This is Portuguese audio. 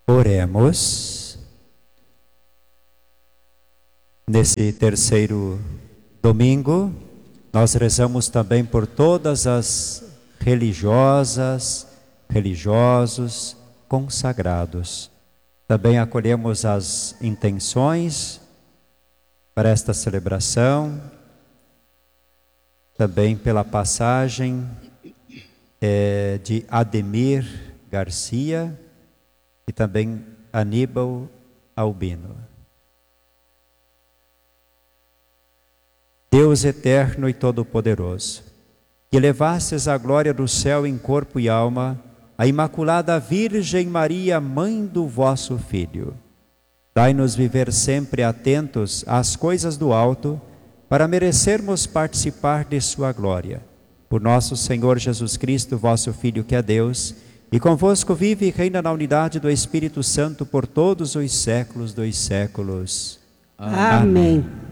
Oremos. Nesse terceiro domingo, nós rezamos também por todas as religiosas, religiosos, consagrados. Também acolhemos as intenções para esta celebração, também pela passagem de Ademir Garcia e também Aníbal Albino. Deus eterno e todo-poderoso, que levastes à glória do céu em corpo e alma a Imaculada Virgem Maria, mãe do vosso Filho, dai-nos viver sempre atentos às coisas do alto, para merecermos participar de sua glória. Por nosso Senhor Jesus Cristo, vosso Filho, que é Deus, e convosco vive e reina na unidade do Espírito Santo por todos os séculos dos séculos. Amém.